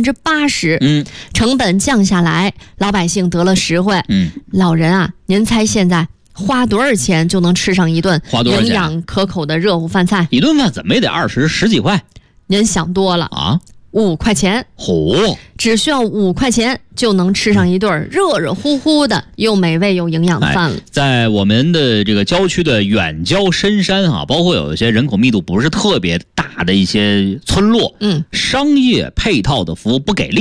80%，成本降下来，老百姓得了实惠。老人啊，您猜现在花多少钱就能吃上一顿营养可口的热乎饭菜？ 一顿饭怎么也得十几块。 您想多了啊，5块钱。只需要5块钱就能吃上一顿热热乎乎的又美味又营养的饭了。 在我们的这个郊区的远郊深山啊，包括有一些人口密度不是特别大的一些村落，商业配套的服务不给力。